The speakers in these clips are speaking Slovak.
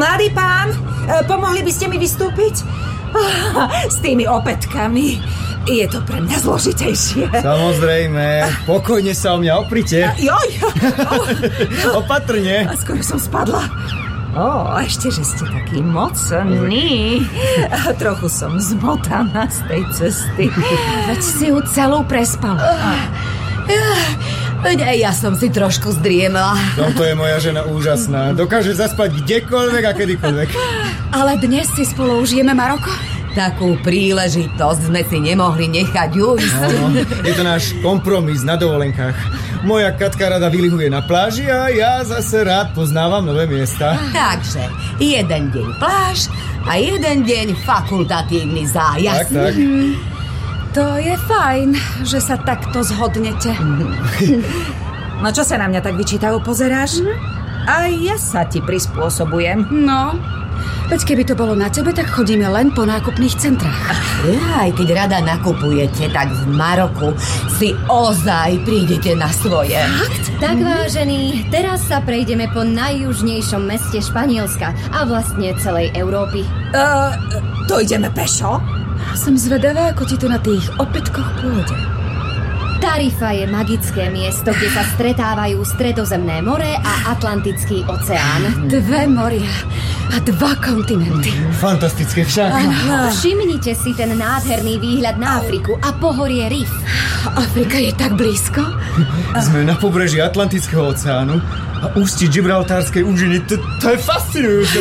Mladý pán, pomohli by ste mi vystúpiť? S tými opätkami. Je to pre mňa zložitejšie. Samozrejme, pokojne sa o mňa oprite. Joj! Opatrne. Skoro som spadla. Ešte, že ste taký mocný. Trochu som zmotaná z tej cesty. Veď si ju celú prespala. Ja som si trošku zdriemla. Toto je moja žena úžasná. Dokáže zaspať kdekoľvek a kedykoľvek. Ale dnes si spolu užijeme Maroko? Takú príležitosť sme si nemohli nechať ujsť. Je to náš kompromis na dovolenkách. Moja Katka rada vylihuje na pláži a ja zase rád poznávam nové miesta. Takže, jeden deň pláž a jeden deň fakultatívny zájazd. Tak. To je fajn, že sa takto zhodnete. No čo sa na mňa tak vyčítajú pozeráš? Aj ja sa ti prispôsobujem. No, veď keby to bolo na tebe, tak chodíme len po nákupných centrách. Aj keď rada nakupujete, tak v Maroku si ozaj prídete na svoje. Tak vážení, teraz sa prejdeme po najjužnejšom meste Španielska a vlastne celej Európy. To ideme pešo? Som zvedavá, ako ti to na tých opätkoch pôjde. Tarifa je magické miesto, kde sa stretávajú Stredozemné more a Atlantický oceán. 2 moria a 2 kontinenty. Fantastické však. Všimnite si ten nádherný výhľad na Afriku a pohorie Rif. Afrika je tak blízko. Sme na pobreží Atlantického oceánu a ústí Gibraltárskej úžiny. To je fascinujúce.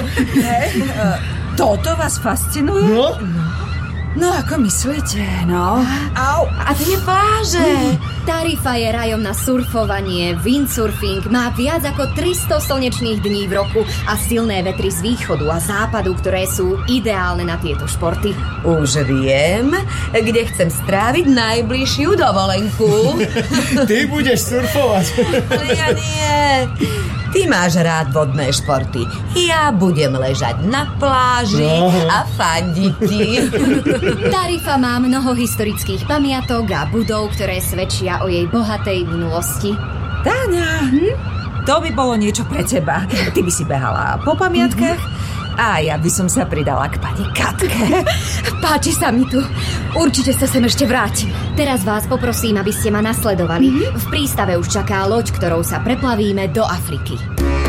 Toto vás fascinuje? No, ako myslíte, no? Au, a tie pláže. Tarifa je rajom na surfovanie, windsurfing, má viac ako 300 slnečných dní v roku a silné vetry z východu a západu, ktoré sú ideálne na tieto športy. Už viem, kde chcem stráviť najbližšiu dovolenku. Ty budeš surfovať. Ale ja nie. Ty máš rád vodné športy. Ja budem ležať na pláži a fandiť ti. Tarifa má mnoho historických pamiatok a budov, ktoré svedčia o jej bohatej minulosti. Táňa, to by bolo niečo pre teba. Ty by si behala po pamiatkách a ja by som sa pridala k pani Katke. Páči sa mi tu. Určite sa sem ešte vrátim. Teraz vás poprosím, aby ste ma nasledovali. V prístave už čaká loď, ktorou sa preplavíme do Afriky.